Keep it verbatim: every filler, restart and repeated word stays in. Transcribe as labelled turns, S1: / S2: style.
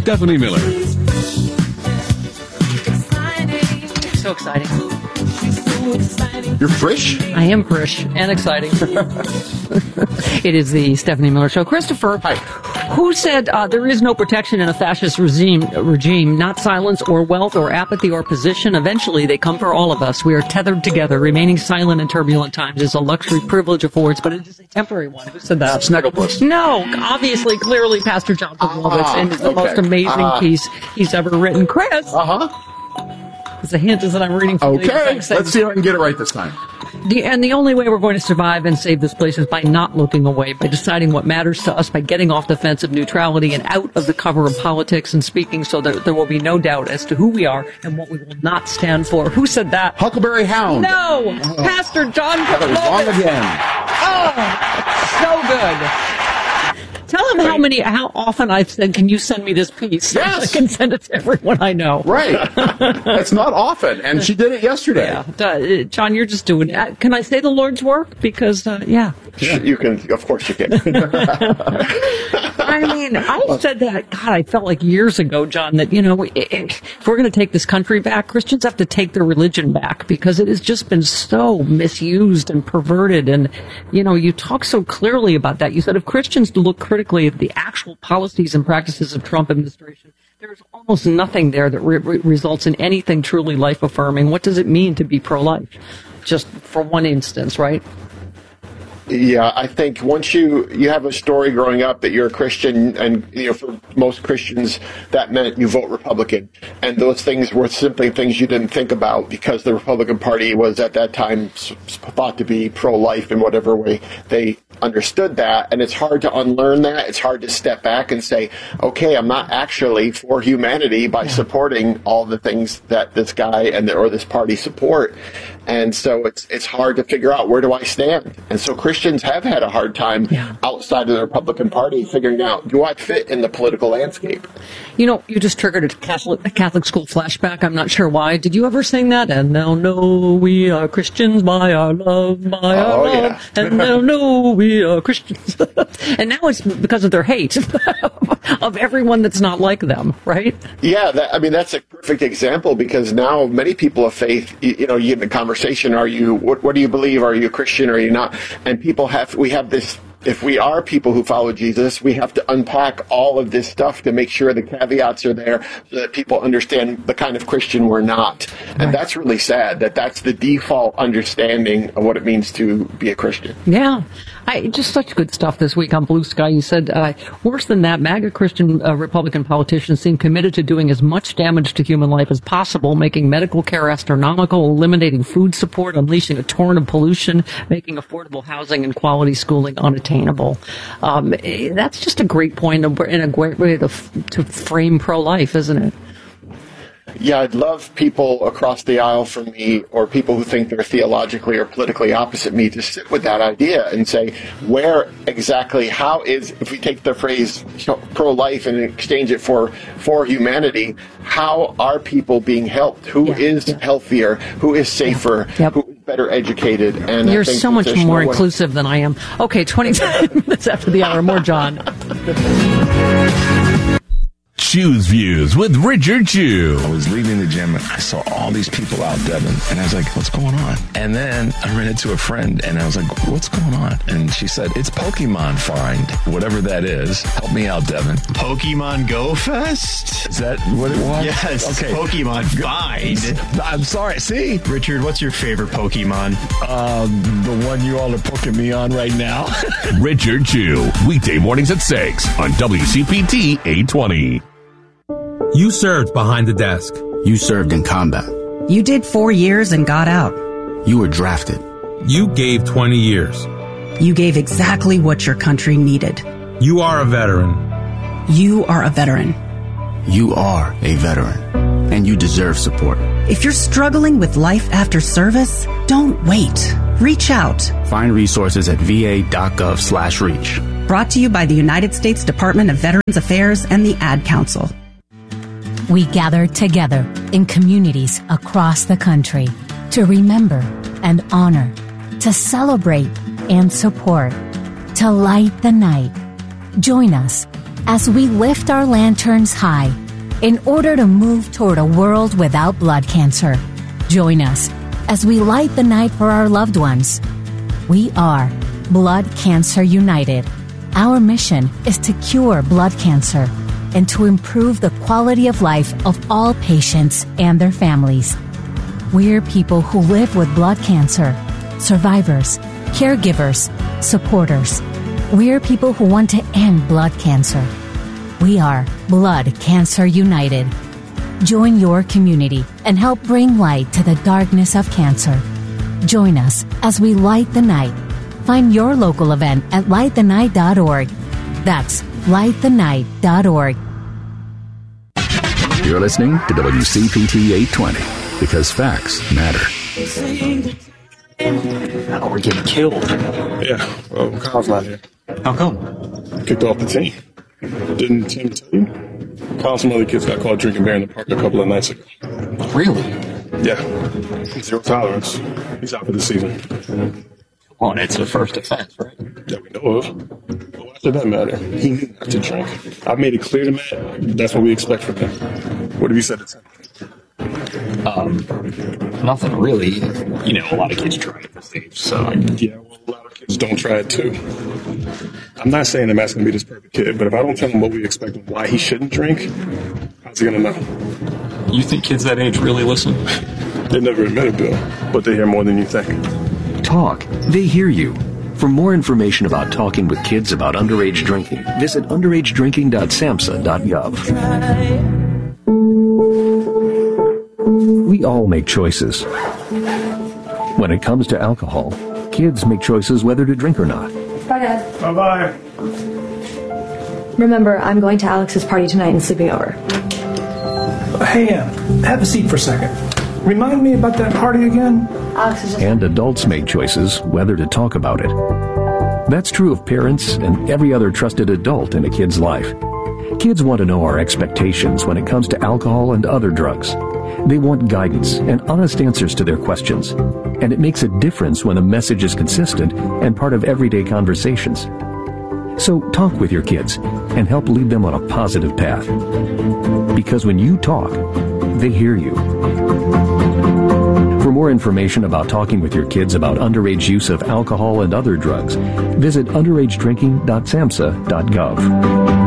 S1: Stephanie Miller.
S2: So exciting.
S3: You're fresh?
S2: I am fresh and exciting. It is the Stephanie Miller Show. Christopher,
S3: Hi.
S2: Who said uh, there is no protection in a fascist regime, regime, not silence or wealth or apathy or position? Eventually, they come for all of us. We are tethered together. Remaining silent in turbulent times is a luxury privilege affords, but it is a temporary one. Who said that?
S3: Snugglepuss.
S2: No, obviously, clearly, Pastor John Pavlovitz, and it's the
S3: okay.
S2: most amazing
S3: Uh,
S2: piece he's ever written. Chris,
S3: Uh-huh.
S2: it's a hint is that I'm reading from the
S3: Okay.
S2: exact same-
S3: Let's see if I can get it right this time.
S2: The, and the only way we're going to survive and save this place is by not looking away, by deciding what matters to us, by getting off the fence of neutrality and out of the cover of politics and speaking so that there will be no doubt as to who we are and what we will not stand for. Who said that?
S3: Huckleberry Hound.
S2: No! Pastor John
S3: I was
S2: Pavlovitz.
S3: wrong again.
S2: Oh, so good. Tell him how many, how often I've said, can you send me this piece?
S3: Yes.
S2: I can send it to everyone I know.
S3: Right. That's not often. And she did it yesterday.
S2: Yeah. Uh, John, you're just doing it. Can I say the Lord's work? Because, uh, yeah.
S4: You can, of course you can.
S2: I mean, I said that, God, I felt like years ago, John, that, you know, if we're going to take this country back, Christians have to take their religion back because it has just been so misused and perverted. And, you know, you talk so clearly about that. You said if Christians look critically at the actual policies and practices of Trump administration, there's almost nothing there that re- re- results in anything truly life-affirming. What does it mean to be pro-life? Just for one instance, right?
S4: Yeah, I think once you you have a story growing up that you're a Christian, and you know, for most Christians that meant you vote Republican, and those things were simply things you didn't think about because the Republican Party was at that time thought to be pro-life in whatever way they understood that, and it's hard to unlearn that. It's hard to step back and say, okay, I'm not actually for humanity by supporting all the things that this guy and the, or this party support. And so it's it's hard to figure out, where do I stand? And so Christians have had a hard time
S2: yeah.
S4: outside of the Republican Party figuring out, do I fit in the political landscape?
S2: You know, you just triggered a Catholic, a Catholic school flashback. I'm not sure why. Did you ever sing that? And they'll know we are Christians by our love, by our
S4: Oh,
S2: love.
S4: yeah.
S2: And they'll know we are Christians. And now it's because of their hate of everyone that's not like them, right?
S4: Yeah, that, I mean, that's a perfect example, because now many people of faith, you, you know, you get in the conversation, are you, what, what do you believe? Are you a Christian or are you not? And people have, we have this, if we are people who follow Jesus, we have to unpack all of this stuff to make sure the caveats are there so that people understand the kind of Christian we're not. And
S2: Right.
S4: that's really sad that that's the default understanding of what it means to be a Christian.
S2: Yeah. I, just such good stuff this week on Blue Sky. You said, uh, worse than that, MAGA Christian uh, Republican politicians seem committed to doing as much damage to human life as possible, making medical care astronomical, eliminating food support, unleashing a torrent of pollution, making affordable housing and quality schooling unattainable. Um, eh, that's just a great point and a great way to, f- to frame pro-life, isn't it?
S4: Yeah, I'd love people across the aisle from me, or people who think they're theologically or politically opposite me, to sit with that idea and say, where exactly, how is, if we take the phrase pro-life and exchange it for for humanity, how are people being helped? Who
S2: Yeah,
S4: is
S2: yeah.
S4: healthier? Who is safer?
S2: Yep.
S4: Who is better educated? And I
S2: You're
S4: think
S2: so
S4: that
S2: much
S4: there's
S2: more
S4: no way-
S2: inclusive than I am. Okay, twenty-five minutes after the hour. More John.
S1: Choose Views with Richard Chew.
S5: I was leaving the gym and I saw all these people out, Devin, and I was like, what's going on? And then I ran into a friend and I was like, what's going on? And she said, it's Pokemon Find, whatever that is. Help me out, Devin.
S6: Pokemon Go Fest?
S5: Is that what it was?
S6: Yes,
S5: Okay.
S6: Pokemon Find.
S5: I'm sorry. See?
S6: Richard, what's your favorite Pokemon?
S5: Um, the one you all are poking me on right now.
S1: Richard Chew. Weekday mornings at six on W C P T eight twenty.
S7: You served behind the desk.
S8: You served in combat.
S9: You did four years and got out.
S8: You were drafted.
S7: You gave twenty years.
S9: You gave exactly what your country needed.
S7: You are a veteran.
S9: You are a veteran.
S8: You are a veteran. And you deserve support.
S9: If you're struggling with life after service, don't wait. Reach out.
S8: Find resources at va.gov slash reach.
S9: Brought to you by the United States Department of Veterans Affairs and the Ad Council.
S10: We gather together in communities across the country to remember and honor, to celebrate and support, to light the night. Join us as we lift our lanterns high in order to move toward a world without blood cancer. Join us as we light the night for our loved ones. We are Blood Cancer United. Our mission is to cure blood cancer and to improve the quality of life of all patients and their families. We're people who live with blood cancer, survivors, caregivers, supporters. We're people who want to end blood cancer. We are Blood Cancer United. Join your community and help bring light to the darkness of cancer. Join us as we light the night. Find your local event at light the night dot org. That's light the night dot org.
S1: You're listening to W C P T eight twenty because facts matter.
S11: Oh, we're getting killed.
S12: Yeah, well, Kyle's not here.
S11: How come?
S12: Kicked off the team. Didn't Tim tell you? Kyle, some other kids got caught drinking beer in the park a couple of nights ago.
S11: Really?
S12: Yeah. Zero tolerance. He's out for the season.
S11: Come on, it's a first offense, right?
S12: That we know of. But why should that matter? He knew not to drink. I've made it clear to Matt that's what we expect from him. What have you said to Tim?
S11: Um, nothing really. You know, a lot of kids try at this age, so.
S12: Yeah, well, a lot of kids don't try it too. I'm not saying that Matt's going to be this perfect kid, but if I don't tell him what we expect and why he shouldn't drink, how's he going to know?
S11: You think kids that age really listen?
S12: They never admit it, Bill, but they hear more than you think.
S13: Talk. They hear you. For more information about talking with kids about underage drinking, visit underage drinking dot samhsa dot gov. We all make choices. When it comes to alcohol, kids make choices whether to drink or not.
S14: Bye, Dad.
S12: Bye-bye.
S14: Remember, I'm going to Alex's party tonight and sleeping over.
S15: Hey, Em, have a seat for a second. Remind me about that party again?
S14: Alex is just...
S13: And adults make choices whether to talk about it. That's true of parents and every other trusted adult in a kid's life. Kids want to know our expectations when it comes to alcohol and other drugs. They want guidance and honest answers to their questions. And it makes a difference when the message is consistent and part of everyday conversations. So talk with your kids and help lead them on a positive path. Because when you talk, they hear you. For more information about talking with your kids about underage use of alcohol and other drugs, visit underage drinking dot samhsa dot gov.